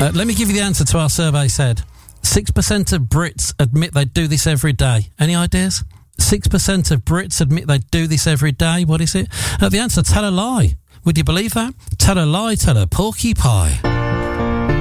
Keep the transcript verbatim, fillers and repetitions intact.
Uh, let me give you the answer to our survey said. six percent of Brits admit they do this every day. Any ideas? six percent of Brits admit they do this every day. What is it? Uh, the answer, tell a lie. Would you believe that? Tell a lie, tell a porky pie.